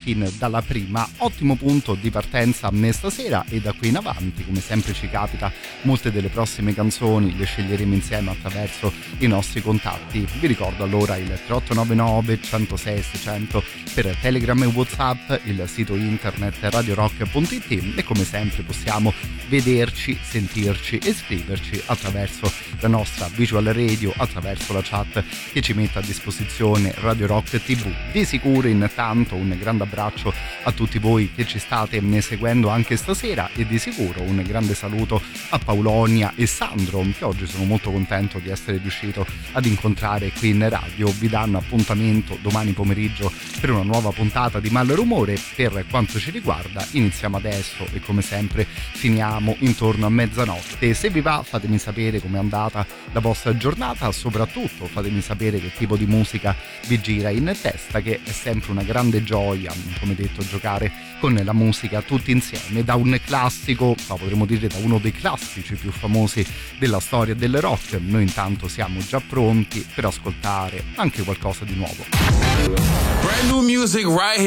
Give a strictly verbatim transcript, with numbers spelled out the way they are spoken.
fin dalla prima. Ottimo punto di partenza stasera, e da qui in avanti, come sempre ci capita, molte delle prossime canzoni le sceglieremo insieme attraverso i nostri contatti. Vi ricordo allora il tre otto nove nove, centosei, seicento per Telegram e WhatsApp, il sito internet radio rock punto it, e come sempre possiamo vederci, sentirci e scriverci attraverso la nostra visual radio, attraverso la chat che ci mette a disposizione Radio Rock tivù. Di sicuro intanto un grande abbraccio a tutti voi che ci state seguendo anche stasera, e di sicuro un grande saluto a Paulonia e Sandro, che oggi sono molto contento di essere riuscito ad incontrare qui in radio. Vi danno appuntamento domani pomeriggio per una nuova puntata di Malrumore. Per quanto ci riguarda iniziamo adesso e come sempre finiamo intorno a mezzanotte. Se vi va, fatemi sapere com'è andata la vostra giornata, soprattutto fatemi sapere che tipo di musica vi gira in testa, che è sempre una grande gioia, come detto, giocare con la musica tutti insieme, da un classico, ma potremmo dire da uno dei classici più famosi della storia del rock. Noi intanto siamo già pronti per ascoltare anche qualcosa di nuovo. Brand new music right here.